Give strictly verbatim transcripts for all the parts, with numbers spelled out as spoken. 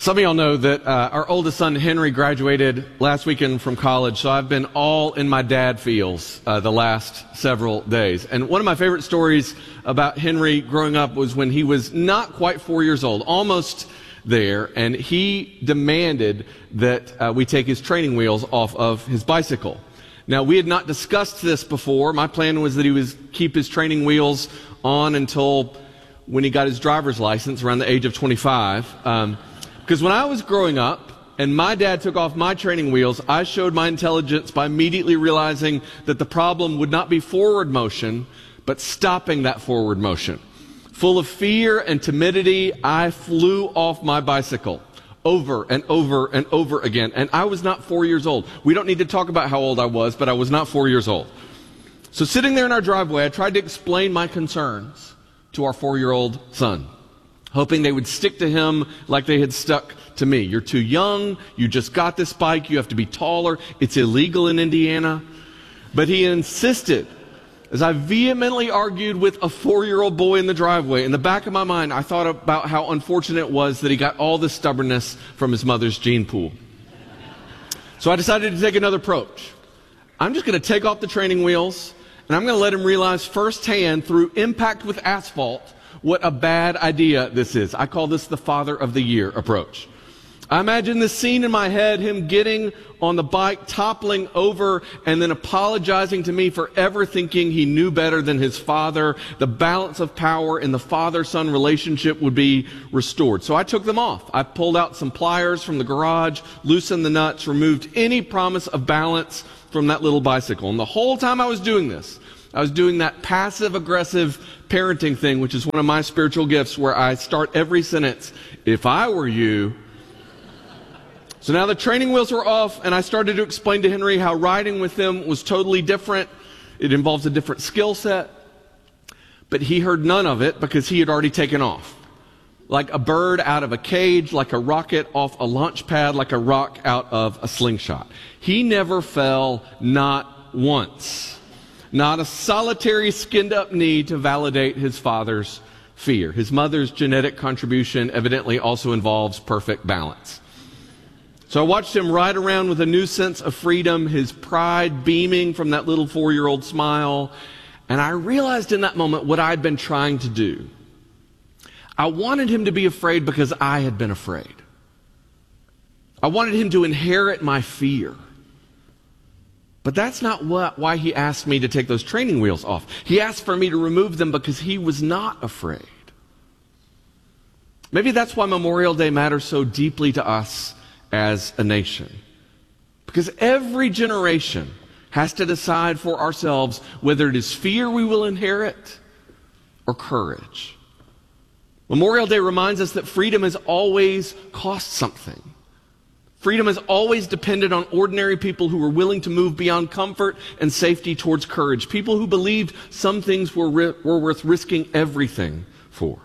Some of y'all know that uh, our oldest son, Henry, graduated last weekend from college, so I've been all in my dad feels uh, the last several days. And one of my favorite stories about Henry growing up was when he was not quite four years old, almost there, and he demanded that uh, we take his training wheels off of his bicycle. Now, we had not discussed this before. My plan was that he would keep his training wheels on until when he got his driver's license around the age of twenty-five. Um, Because when I was growing up and my dad took off my training wheels, I showed my intelligence by immediately realizing that the problem would not be forward motion, but stopping that forward motion. Full of fear and timidity, I flew off my bicycle over and over and over again. And I was not four years old. We don't need to talk about how old I was, but I was not four years old. So sitting there in our driveway, I tried to explain my concerns to our four-year-old son, hoping they would stick to him like they had stuck to me. You're too young. You just got this bike. You have to be taller. It's illegal in Indiana. But he insisted, as I vehemently argued with a four-year-old boy in the driveway. In the back of my mind, I thought about how unfortunate it was that he got all this stubbornness from his mother's gene pool. So I decided to take another approach. I'm just going to take off the training wheels, and I'm going to let him realize firsthand through impact with asphalt what a bad idea this is. I call this the Father of the Year approach. I imagine this scene in my head, him getting on the bike, toppling over, and then apologizing to me for ever thinking he knew better than his father. The balance of power in the father-son relationship would be restored. So I took them off. I pulled out some pliers from the garage, loosened the nuts, removed any promise of balance from that little bicycle. And the whole time I was doing this, I was doing that passive-aggressive parenting thing, which is one of my spiritual gifts, where I start every sentence, if I were you. So now the training wheels were off, and I started to explain to Henry how riding with them was totally different. It involves a different skill set. But he heard none of it because he had already taken off. Like a bird out of a cage, like a rocket off a launch pad, like a rock out of a slingshot. He never fell, not once. Not a solitary skinned-up knee to validate his father's fear. His mother's genetic contribution evidently also involves perfect balance. So I watched him ride around with a new sense of freedom, his pride beaming from that little four-year-old smile. And I realized in that moment what I'd been trying to do. I wanted him to be afraid because I had been afraid. I wanted him to inherit my fear. But that's not what, why he asked me to take those training wheels off. He asked for me to remove them because he was not afraid. Maybe that's why Memorial Day matters so deeply to us as a nation. Because every generation has to decide for ourselves whether it is fear we will inherit or courage. Memorial Day reminds us that freedom has always cost something. Freedom has always depended on ordinary people who were willing to move beyond comfort and safety towards courage. People who believed some things were, ri- were worth risking everything for.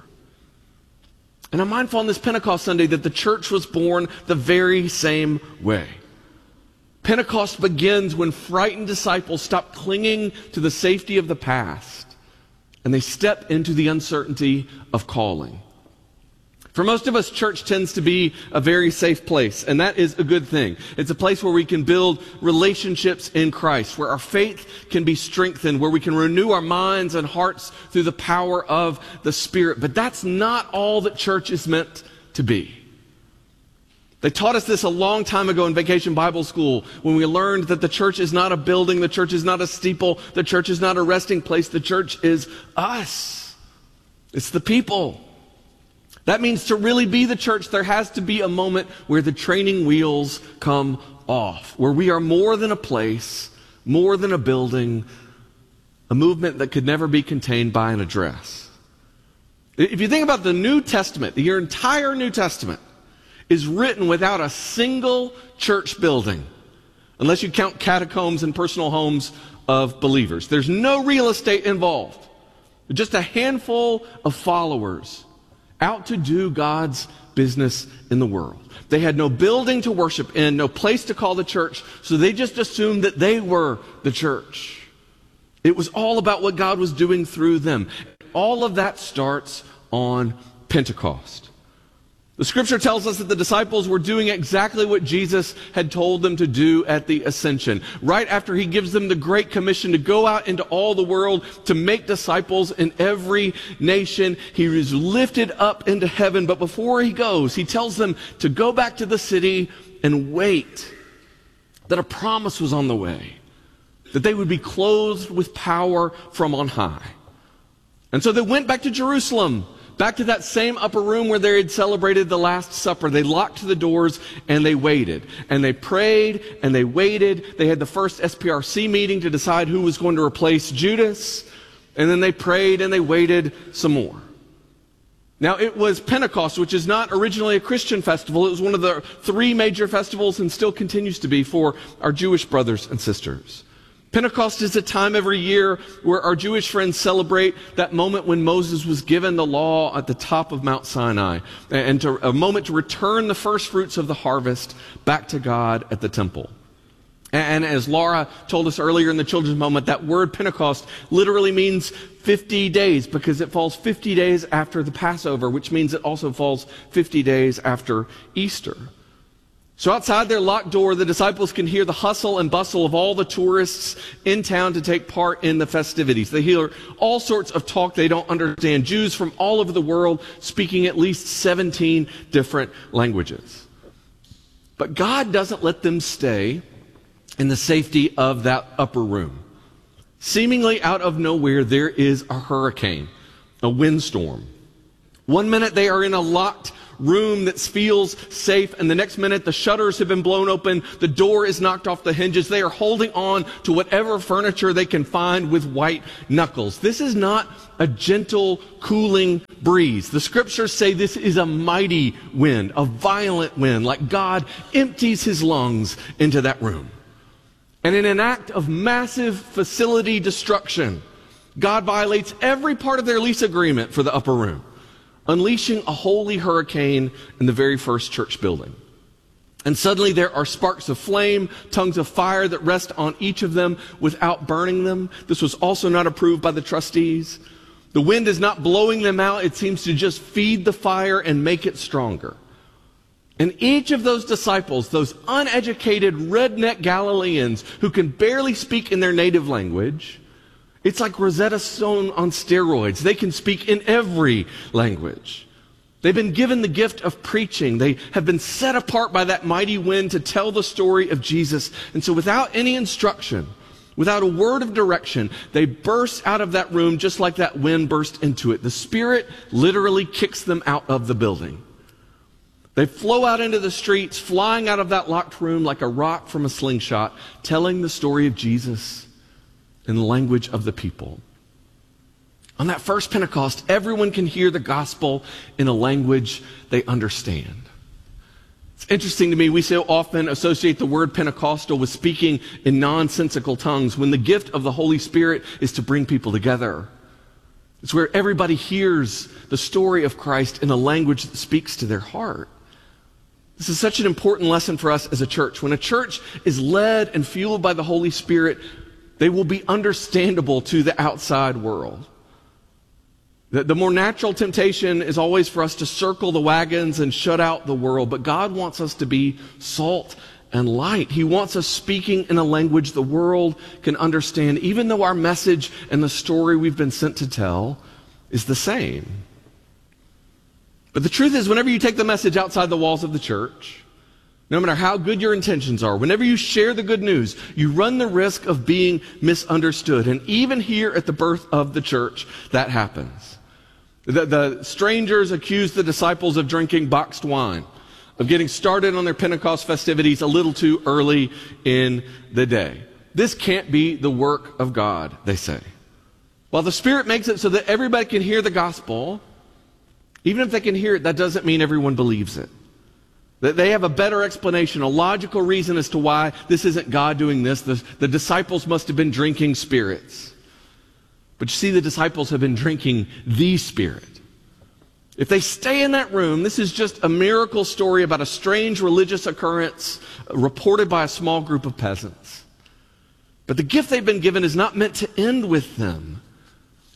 And I'm mindful on this Pentecost Sunday that the church was born the very same way. Pentecost begins when frightened disciples stop clinging to the safety of the past and they step into the uncertainty of calling. For most of us, church tends to be a very safe place, and that is a good thing. It's a place where we can build relationships in Christ, where our faith can be strengthened, where we can renew our minds and hearts through the power of the Spirit. But that's not all that church is meant to be. They taught us this a long time ago in Vacation Bible School when we learned that the church is not a building, the church is not a steeple, the church is not a resting place, the church is us. It's the people. That means to really be the church, there has to be a moment where the training wheels come off, where we are more than a place, more than a building, a movement that could never be contained by an address. If you think about the New Testament, your entire New Testament is written without a single church building, unless you count catacombs and personal homes of believers. There's no real estate involved, just a handful of followers out to do God's business in the world. They had no building to worship in, no place to call the church, so they just assumed that they were the church. It was all about what God was doing through them. All of that starts on Pentecost. The scripture tells us that the disciples were doing exactly what Jesus had told them to do at the ascension. Right after he gives them the Great Commission to go out into all the world to make disciples in every nation, he is lifted up into heaven. But before he goes, he tells them to go back to the city and wait, that a promise was on the way, that they would be clothed with power from on high. And so they went back to Jerusalem, back to that same upper room where they had celebrated the Last Supper. They locked the doors and they waited. And they prayed and they waited. They had the first S P R C meeting to decide who was going to replace Judas. And then they prayed and they waited some more. Now, it was Pentecost, which is not originally a Christian festival. It was one of the three major festivals and still continues to be for our Jewish brothers and sisters. Pentecost is a time every year where our Jewish friends celebrate that moment when Moses was given the law at the top of Mount Sinai, and to, a moment to return the first fruits of the harvest back to God at the temple. And as Laura told us earlier in the children's moment, that word Pentecost literally means fifty days because it falls fifty days after the Passover, which means it also falls fifty days after Easter. So outside their locked door, the disciples can hear the hustle and bustle of all the tourists in town to take part in the festivities. They hear all sorts of talk they don't understand. Jews from all over the world speaking at least seventeen different languages. But God doesn't let them stay in the safety of that upper room. Seemingly out of nowhere, there is a hurricane, a windstorm. One minute they are in a locked room that feels safe, and the next minute the shutters have been blown open, the door is knocked off the hinges. They are holding on to whatever furniture they can find with white knuckles. This is not a gentle, cooling breeze. The scriptures say this is a mighty wind, a violent wind, like God empties his lungs into that room. And in an act of massive facility destruction, God violates every part of their lease agreement for the upper room, unleashing a holy hurricane in the very first church building. And suddenly there are sparks of flame, tongues of fire that rest on each of them without burning them. This was also not approved by the trustees. The wind is not blowing them out. It seems to just feed the fire and make it stronger. And each of those disciples, those uneducated redneck Galileans who can barely speak in their native language, it's like Rosetta Stone on steroids. They can speak in every language. They've been given the gift of preaching. They have been set apart by that mighty wind to tell the story of Jesus. And so without any instruction, without a word of direction, they burst out of that room just like that wind burst into it. The Spirit literally kicks them out of the building. They flow out into the streets, flying out of that locked room like a rock from a slingshot, telling the story of Jesus in the language of the people. On that first Pentecost, everyone can hear the gospel in a language they understand. It's interesting to me, we so often associate the word Pentecostal with speaking in nonsensical tongues, when the gift of the Holy Spirit is to bring people together. It's where everybody hears the story of Christ in a language that speaks to their heart. This is such an important lesson for us as a church. When a church is led and fueled by the Holy Spirit, they will be understandable to the outside world. The, the more natural temptation is always for us to circle the wagons and shut out the world. But God wants us to be salt and light. He wants us speaking in a language the world can understand, even though our message and the story we've been sent to tell is the same. But the truth is, whenever you take the message outside the walls of the church, no matter how good your intentions are, whenever you share the good news, you run the risk of being misunderstood. And even here at the birth of the church, that happens. The, the strangers accuse the disciples of drinking boxed wine, of getting started on their Pentecost festivities a little too early in the day. This can't be the work of God, they say. While the Spirit makes it so that everybody can hear the gospel, even if they can hear it, that doesn't mean everyone believes it. That they have a better explanation, a logical reason as to why this isn't God doing this. The, the disciples must have been drinking spirits. But you see, the disciples have been drinking the Spirit. If they stay in that room, this is just a miracle story about a strange religious occurrence reported by a small group of peasants. But the gift they've been given is not meant to end with them.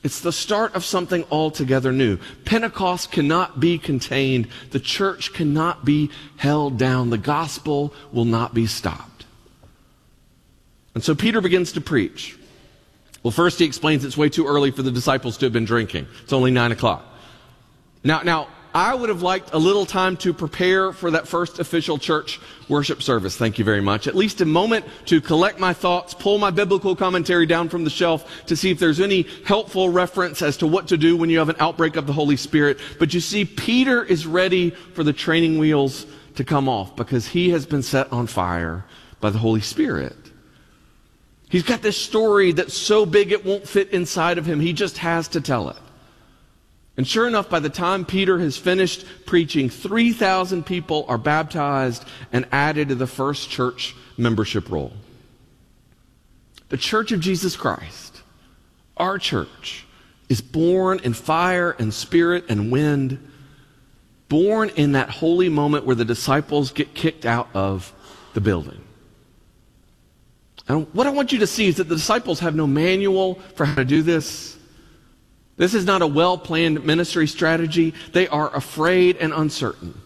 It's the start of something altogether new. Pentecost cannot be contained. The church cannot be held down. The gospel will not be stopped. And so Peter begins to preach. Well, first he explains it's way too early for the disciples to have been drinking. It's only nine o'clock. Now, now, I would have liked a little time to prepare for that first official church worship service. Thank you very much. At least a moment to collect my thoughts, pull my biblical commentary down from the shelf to see if there's any helpful reference as to what to do when you have an outbreak of the Holy Spirit. But you see, Peter is ready for the training wheels to come off because he has been set on fire by the Holy Spirit. He's got this story that's so big it won't fit inside of him. He just has to tell it. And sure enough, by the time Peter has finished preaching, three thousand people are baptized and added to the first church membership roll. The Church of Jesus Christ, our church, is born in fire and spirit and wind, born in that holy moment where the disciples get kicked out of the building. And what I want you to see is that the disciples have no manual for how to do this. This is not a well-planned ministry strategy. They are afraid and uncertain.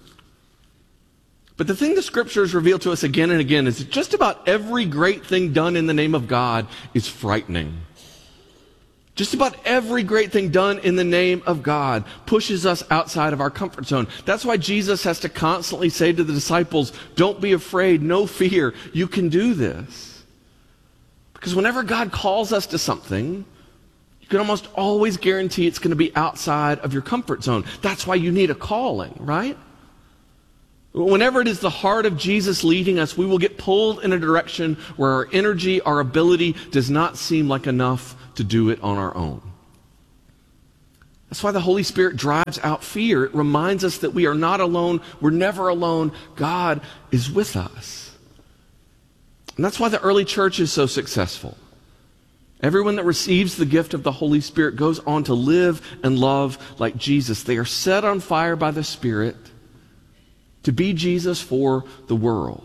But the thing the scriptures reveal to us again and again is that just about every great thing done in the name of God is frightening. Just about every great thing done in the name of God pushes us outside of our comfort zone. That's why Jesus has to constantly say to the disciples, don't be afraid, no fear, you can do this. Because whenever God calls us to something, you can almost always guarantee it's going to be outside of your comfort zone. That's why you need a calling, right? Whenever it is the heart of Jesus leading us, we will get pulled in a direction where our energy, our ability does not seem like enough to do it on our own. That's why the Holy Spirit drives out fear. It reminds us that we are not alone. We're never alone. God is with us. And that's why the early church is so successful. Everyone that receives the gift of the Holy Spirit goes on to live and love like Jesus. They are set on fire by the Spirit to be Jesus for the world.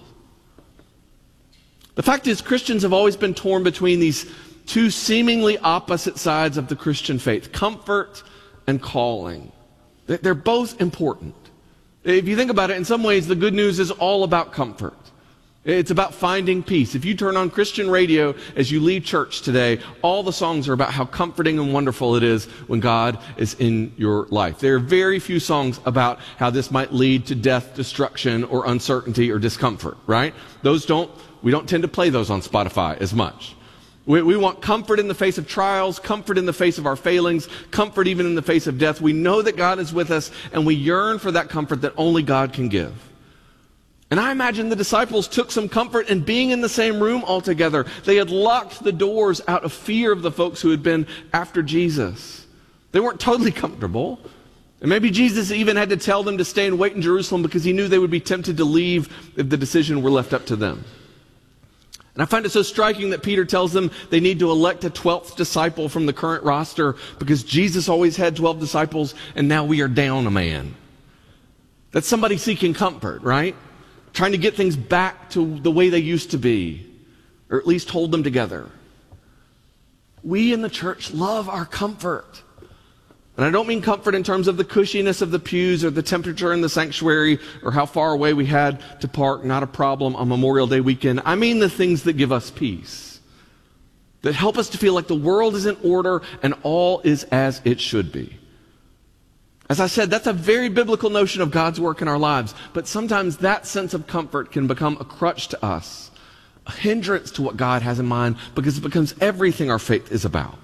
The fact is, Christians have always been torn between these two seemingly opposite sides of the Christian faith, comfort and calling. They're both important. If you think about it, in some ways, the good news is all about comfort. It's about finding peace. If you turn on Christian radio as you leave church today, all the songs are about how comforting and wonderful it is when God is in your life. There are very few songs about how this might lead to death, destruction, or uncertainty or discomfort, right? Those don't, we don't tend to play those on Spotify as much. We, we want comfort in the face of trials, comfort in the face of our failings, comfort even in the face of death. We know that God is with us, and we yearn for that comfort that only God can give. And I imagine the disciples took some comfort in being in the same room all together. They had locked the doors out of fear of the folks who had been after Jesus. They weren't totally comfortable. And maybe Jesus even had to tell them to stay and wait in Jerusalem because he knew they would be tempted to leave if the decision were left up to them. And I find it so striking that Peter tells them they need to elect a twelfth disciple from the current roster because Jesus always had twelve disciples and now we are down a man. That's somebody seeking comfort, right? Trying to get things back to the way they used to be, or at least hold them together. We in the church love our comfort. And I don't mean comfort in terms of the cushiness of the pews or the temperature in the sanctuary or how far away we had to park, not a problem on Memorial Day weekend. I mean the things that give us peace, that help us to feel like the world is in order and all is as it should be. As I said, that's a very biblical notion of God's work in our lives, but sometimes that sense of comfort can become a crutch to us, a hindrance to what God has in mind, because it becomes everything our faith is about.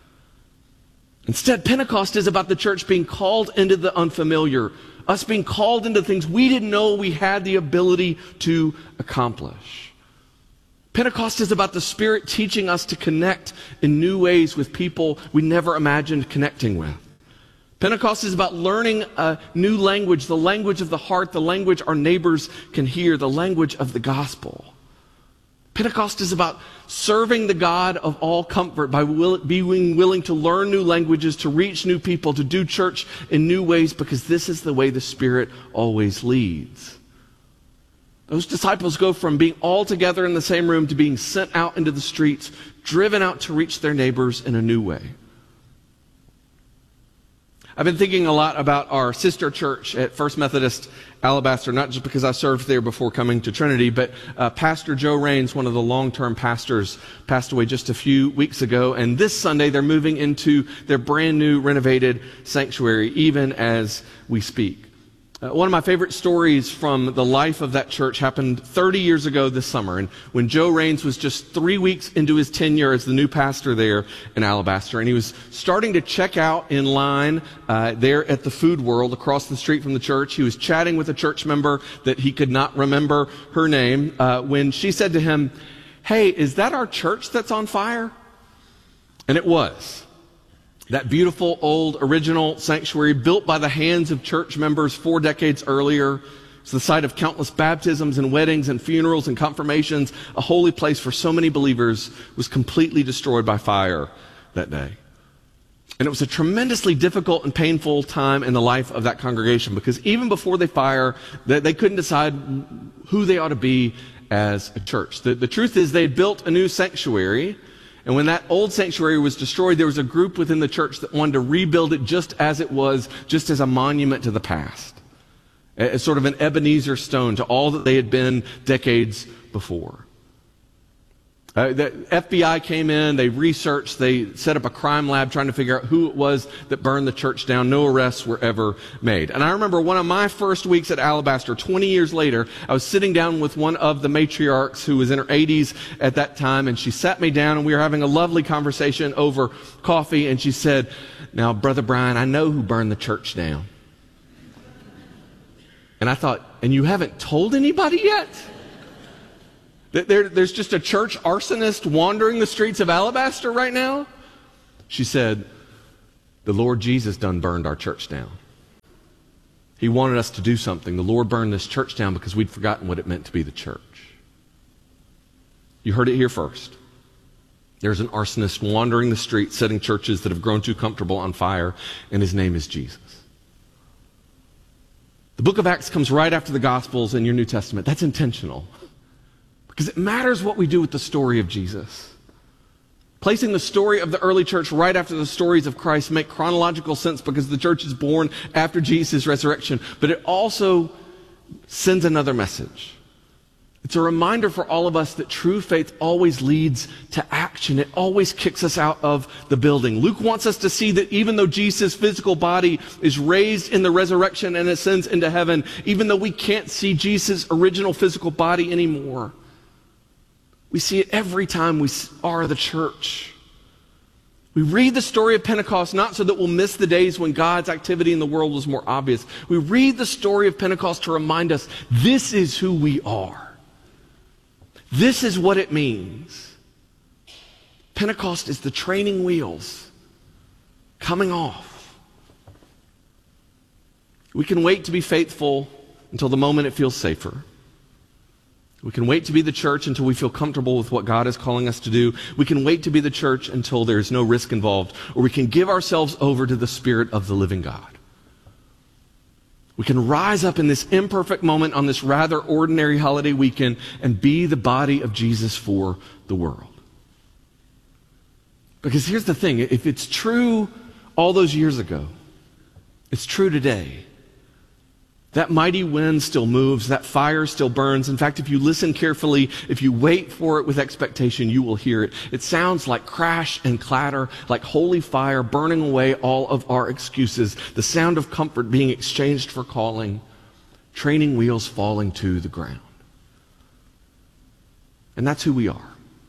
Instead, Pentecost is about the church being called into the unfamiliar, us being called into things we didn't know we had the ability to accomplish. Pentecost is about the Spirit teaching us to connect in new ways with people we never imagined connecting with. Pentecost is about learning a new language, the language of the heart, the language our neighbors can hear, the language of the gospel. Pentecost is about serving the God of all comfort by will, being willing to learn new languages, to reach new people, to do church in new ways, because this is the way the Spirit always leads. Those disciples go from being all together in the same room to being sent out into the streets, driven out to reach their neighbors in a new way. I've been thinking a lot about our sister church at First Methodist Alabaster, not just because I served there before coming to Trinity, but uh, Pastor Joe Raines, one of the long-term pastors, passed away just a few weeks ago. And this Sunday, they're moving into their brand new renovated sanctuary, even as we speak. Uh, one of my favorite stories from the life of that church happened thirty years ago this summer, and when Joe Raines was just three weeks into his tenure as the new pastor there in Alabaster, and he was starting to check out in line uh, there at the Food World across the street from the church. He was chatting with a church member that he could not remember her name uh, when she said to him, "Hey, is that our church that's on fire?" And it was. That beautiful old original sanctuary built by the hands of church members four decades earlier. It's the site of countless baptisms and weddings and funerals and confirmations. A holy place for so many believers was completely destroyed by fire that day. And it was a tremendously difficult and painful time in the life of that congregation, because even before they fire, they, they couldn't decide who they ought to be as a church. The, the truth is they had built a new sanctuary. And when that old sanctuary was destroyed, there was a group within the church that wanted to rebuild it just as it was, just as a monument to the past. As sort of an Ebenezer stone to all that they had been decades before. Uh, the F B I came in, they researched, they set up a crime lab trying to figure out who it was that burned the church down. No arrests were ever made. And I remember one of my first weeks at Alabaster, twenty years later, I was sitting down with one of the matriarchs who was in her eighties at that time, and she sat me down and we were having a lovely conversation over coffee, and she said, "Now, Brother Brian, I know who burned the church down." And I thought, "And you haven't told anybody yet?" There, there's just a church arsonist wandering the streets of Alabaster right now? She said, "The Lord Jesus done burned our church down. He wanted us to do something. The Lord burned this church down because we'd forgotten what it meant to be the church." You heard it here first. There's an arsonist wandering the streets, setting churches that have grown too comfortable on fire, and his name is Jesus. The book of Acts comes right after the Gospels in your New Testament. That's intentional. Because it matters what we do with the story of Jesus. Placing the story of the early church right after the stories of Christ make chronological sense because the church is born after Jesus' resurrection. But it also sends another message. It's a reminder for all of us that true faith always leads to action. It always kicks us out of the building. Luke wants us to see that even though Jesus' physical body is raised in the resurrection and ascends into heaven, even though we can't see Jesus' original physical body anymore, we see it every time we are the church. We read the story of Pentecost not so that we'll miss the days when God's activity in the world was more obvious. We read the story of Pentecost to remind us this is who we are. This is what it means. Pentecost is the training wheels coming off. We can wait to be faithful until the moment it feels safer. We can wait to be the church until we feel comfortable with what God is calling us to do. We can wait to be the church until there's no risk involved. Or we can give ourselves over to the Spirit of the living God. We can rise up in this imperfect moment on this rather ordinary holiday weekend and be the body of Jesus for the world. Because here's the thing, if it's true all those years ago, it's true today. That mighty wind still moves, that fire still burns. In fact, if you listen carefully, if you wait for it with expectation, you will hear it. It sounds like crash and clatter, like holy fire burning away all of our excuses, the sound of comfort being exchanged for calling, training wheels falling to the ground. And that's who we are.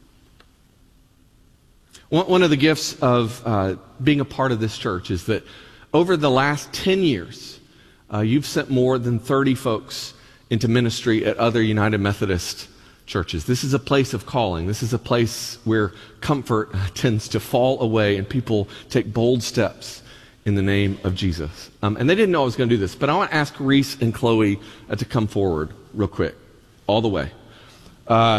One of the gifts of uh, being a part of this church is that over the last ten years, Uh, you've sent more than thirty folks into ministry at other United Methodist churches. This is a place of calling. This is a place where comfort tends to fall away and people take bold steps in the name of Jesus. Um, and they didn't know I was going to do this, but I want to ask Reese and Chloe uh, to come forward real quick, all the way. Uh,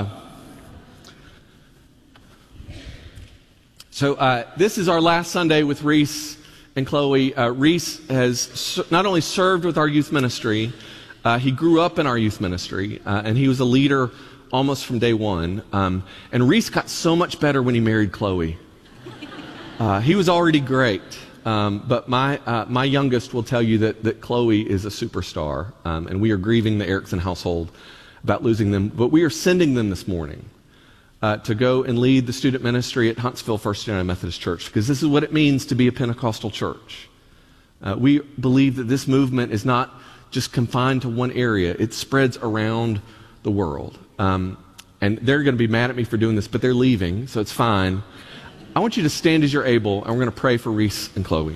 so uh, this is our last Sunday with Reese and Chloe. uh, Reese has ser- not only served with our youth ministry, uh, he grew up in our youth ministry, uh, and he was a leader almost from day one. Um, and Reese got so much better when he married Chloe. Uh, he was already great, um, but my uh, my youngest will tell you that, that Chloe is a superstar, um, and we are grieving the Erickson household about losing them. But we are sending them this morning uh, to go and lead the student ministry at Huntsville First United Methodist Church, because this is what it means to be a Pentecostal church. Uh, we believe that this movement is not just confined to one area. It spreads around the world. Um, and they're going to be mad at me for doing this, but they're leaving, so it's fine. I want you to stand as you're able, and we're going to pray for Reese and Chloe.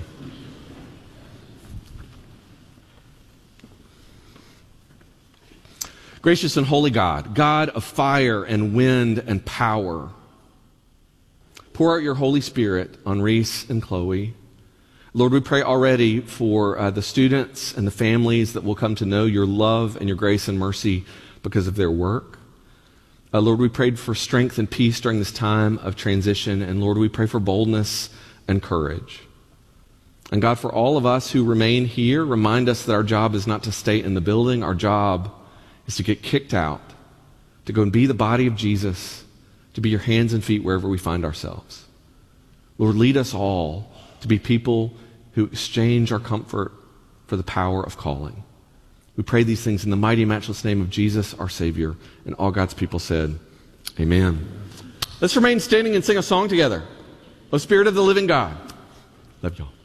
Gracious and holy God, God of fire and wind and power, pour out your Holy Spirit on Reese and Chloe. Lord, we pray already for uh, the students and the families that will come to know your love and your grace and mercy because of their work. Uh, Lord, we prayed for strength and peace during this time of transition. And Lord, we pray for boldness and courage. And God, for all of us who remain here, remind us that our job is not to stay in the building. Our job is to get kicked out, to go and be the body of Jesus, to be your hands and feet wherever we find ourselves. Lord, lead us all to be people who exchange our comfort for the power of calling. We pray these things in the mighty, matchless name of Jesus, our Savior. And all God's people said, amen. Let's remain standing and sing a song together. O Spirit of the living God. Love y'all.